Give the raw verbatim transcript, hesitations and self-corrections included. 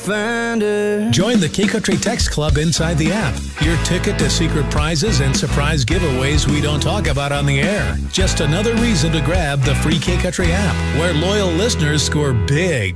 finder. Join the K Country Text Club inside the app. Your ticket to secret prizes and surprise giveaways we don't talk about on the air. Just another reason to grab the free K Country app, where loyal listeners score big.